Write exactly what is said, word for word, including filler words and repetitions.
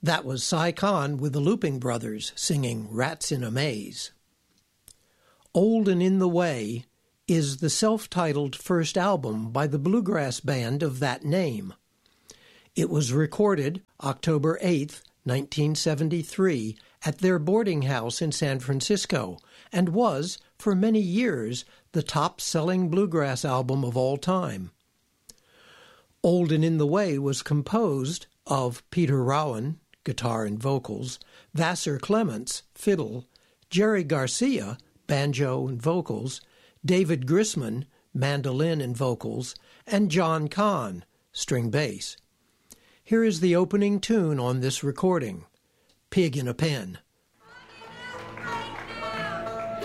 That was Cy Khan with the Looping Brothers singing Rats in a Maze. Old and in the Way is the self-titled first album by the bluegrass band of that name. It was recorded October eighth, nineteen seventy-three, at their boarding house in San Francisco, and was, for many years, the top-selling bluegrass album of all time. Old and in the Way was composed of Peter Rowan, guitar and vocals, Vassar Clements, fiddle, Jerry Garcia, banjo and vocals, David Grisman, mandolin and vocals, and John Kahn, string bass. Here is the opening tune on this recording, Pig in a Pen.